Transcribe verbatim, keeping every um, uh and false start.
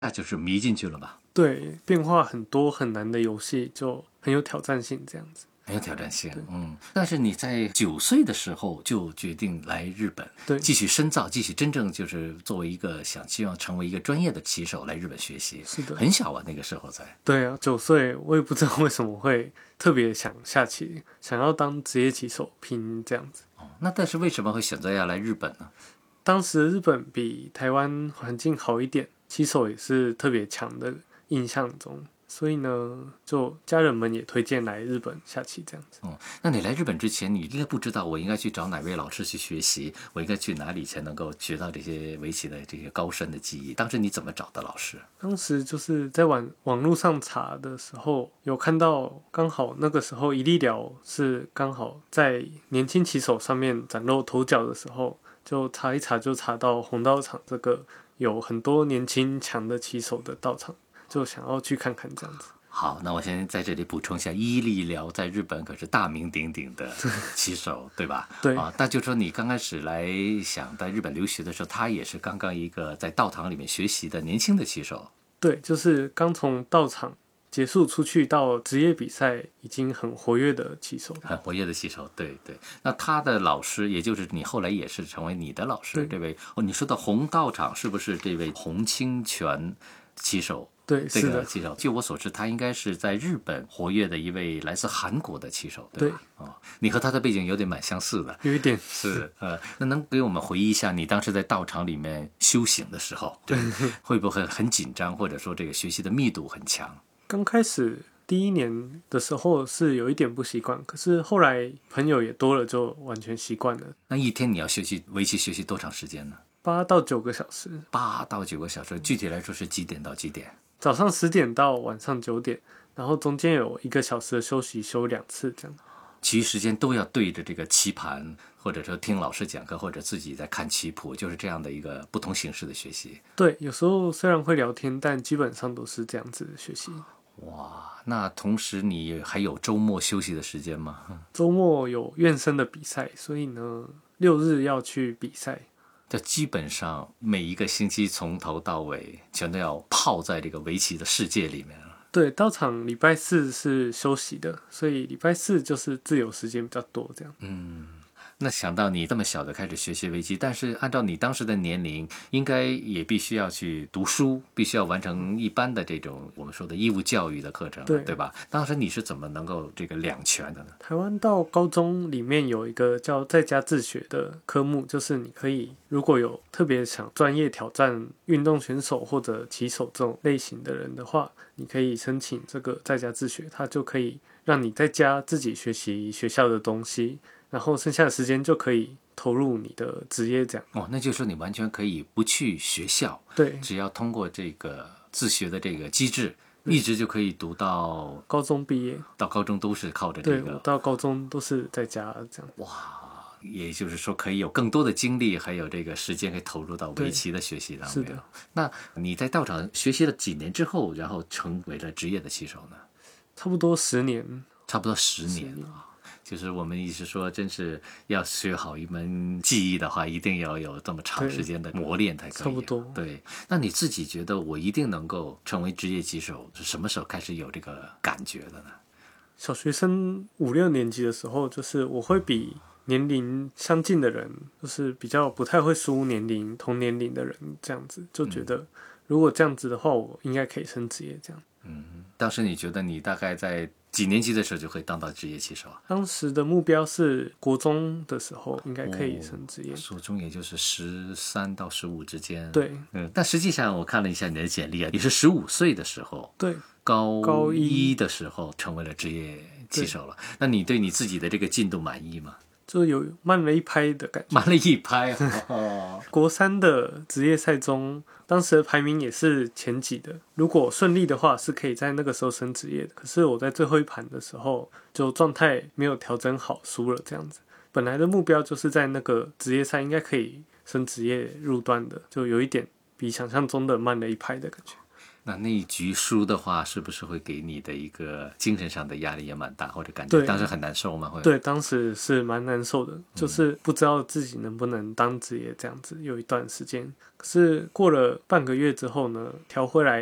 那就是迷进去了吧？ 对，变化很多很难的游戏就很有挑战性，这样子。 很有挑战性，嗯。但是你在九岁的时候就决定来日本， 对， 继续深造，继续真正就是作为一个想希望成为一个专业的棋手来日本学习。 是的， 很小啊，那个时候才。 对啊，九岁，我也不知道为什么会特别想下棋，想要当职业棋手拼这样子。 哦，那但是为什么会选择要来日本呢？ 当时日本比台湾环境好一点，棋手也是特别强的印象中。所以呢，就家人们也推荐来日本下棋这样子。 哦，那你来日本之前，你应该不知道我应该去找哪位老师去学习，我应该去哪里才能够学到这些围棋的这些高深的技艺？当时你怎么找的老师？ 当时就是在网网络上查的时候，有看到刚好那个时候一力聊是刚好在年轻棋手上面崭露头角的时候，就查一查就查到红道场这个有很多年轻强的棋手的道场。就想要去看看这样子。 好，那我先在这里补充一下，伊利辽在日本可是大名鼎鼎的棋手，对吧？ 对啊，那就说你刚开始来想在日本留学的时候，他也是刚刚一个在道场里面学习的年轻的棋手。 对，就是刚从道场结束出去到职业比赛，已经很活跃的棋手， 很活跃的棋手，对对。那他的老师，也就是你后来也是成为你的老师，这位哦，你说的红道场是不是这位洪清泉棋手？ 对， 这个是的。 棋手，据我所知，他应该是在日本活跃的一位来自韩国的棋手，对吧？ 对， 哦，你和他的背景有点蛮相似的， 有一点是呃，那能给我们回忆一下你当时在道场里面修行的时候，对，会不会很紧张，或者说这个学习的密度很强？ 刚开始第一年的时候是有一点不习惯，可是后来朋友也多了，就完全习惯了。 那一天你要学习围棋学习多长时间呢？ 八到九个小时。 八到九个小时，具体来说是几点到几点？ 早上十点到晚上九点，然后中间有一个小时的休息，休两次这样。 其余时间都要对着这个棋盘，或者说听老师讲课，或者自己在看棋谱，就是这样的一个不同形式的学习。 对，有时候虽然会聊天，但基本上都是这样子的学习。 哇，那同时你还有周末休息的时间吗？ 周末有院生的比赛，所以呢，六日要去比赛。 这基本上每一个星期从头到尾全都要泡在这个围棋的世界里面了。 对，道场礼拜四是休息的，所以礼拜四就是自由时间比较多这样。 嗯，那想到你这么小的开始学习围棋，但是按照你当时的年龄，应该也必须要去读书，必须要完成一般的这种我们说的义务教育的课程， 对, 对吧？当时你是怎么能够这个两全的呢？ 台湾到高中里面有一个叫在家自学的科目，就是你可以如果有特别想专业挑战运动选手或者棋手这种类型的人的话，你可以申请这个在家自学，它就可以让你在家自己学习学校的东西，然后剩下的时间就可以投入你的职业这样。 哦，那就是说你完全可以不去学校， 对， 只要通过这个自学的这个机制，一直就可以读到高中毕业， 到高中都是靠着这对， 个。 我到高中都是在家这样。 哇，也就是说可以有更多的精力，还有这个时间可以投入到围棋的学习当中。 是的。 那你在道场学习了几年之后，然后成为了职业的棋手呢？ 差不多十年。 差不多十年啊。就是我们意思说，真是要学好一门技艺的话，一定要有这么长时间的磨练才可以。 差不多。 对，那你自己觉得我一定能够成为职业棋手，是什么时候开始有这个感觉的呢？ 小学生五六年级的时候，就是我会比年龄相近的人，就是比较不太会输年龄同年龄的人，这样子就觉得，如果这样子的话，我应该可以升职业这样。 嗯，当时你觉得你大概在几年级的时候就可以当到职业棋手啊？ 当时的目标是国中的时候应该可以升职业。 国中也就是十三到十五之间。 对， 嗯，但实际上我看了一下你的简历啊，你是十五岁的时候， 对， 高高一的时候成为了职业棋手了。那你对你自己的这个进度满意吗？ 就有慢了一拍的感觉。 慢了一拍哦。 国三的职业赛中，当时的排名也是前几的，如果顺利的话是可以在那个时候升职业的。可是我在最后一盘的时候，就状态没有调整好，输了这样子。本来的目标就是在那个职业赛应该可以升职业入段的，就有一点比想象中的慢了一拍的感觉。 那那一局输的话，是不是会给你的一个精神上的压力也蛮大，或者感觉对当时很难受吗？会对，当时是蛮难受的，就是不知道自己能不能当职业这样子，有一段时间。可是过了半个月之后呢，调回来